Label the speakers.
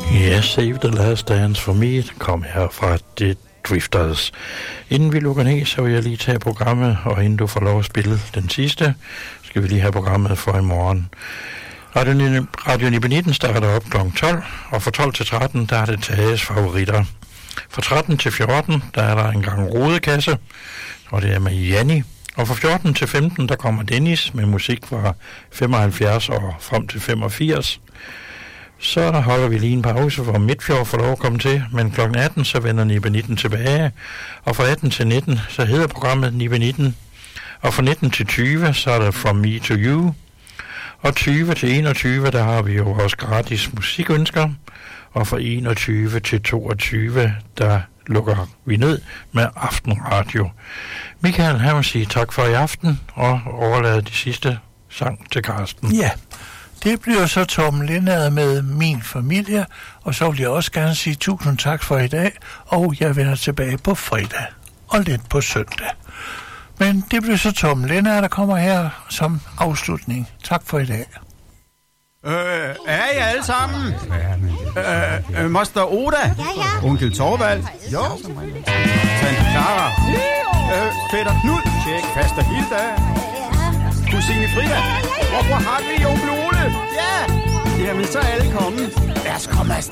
Speaker 1: Ja, Save the Last Dance for Me kom her fra The Drifters. Inden vi lukker ned, så vil jeg lige tage programmet, og inden du får lov at spille den sidste, skal vi lige have programmet for i morgen. Radio Nibeliten starter op kl. 12, og fra 12 til 13, der er det Tages favoritter. Fra 13 til 14, der er der en gang rodekasse, og det er med Janni. Og fra 14 til 15, der kommer Dennis med musik fra 75 og frem til 85. Så der holder vi lige en pause, hvor Midtfjord får lov at komme til, men kl. 18, så vender Nibeliten tilbage. Og fra 18 til 19, så hedder programmet Nibeliten. Og fra 19 til 20, så er det From Me to You. Og 20 til 21, der har vi jo også gratis musikønsker. Og fra 21 til 22, der lukker vi ned med Aftenradio. Michael, han vil sige tak for i aften, og overlade de sidste sang til Carsten.
Speaker 2: Ja, det bliver så Tom Lindad med Min Familie, og så vil jeg også gerne sige tusind tak for i dag, og jeg vender tilbage på fredag, og lidt på søndag. Men det bliver så Tom Lindad, der kommer her som afslutning. Tak for i dag.
Speaker 3: Er I alle sammen? Moster Oda? Ja. Onkel Torvald? Jo. Tante Clara? Fætter Knud? Tjek, faster Hilda? Kusine Frida? Hvor har vi onkel Ole? Ja. Jamen, så er alle kommet. Lad os komme afsted.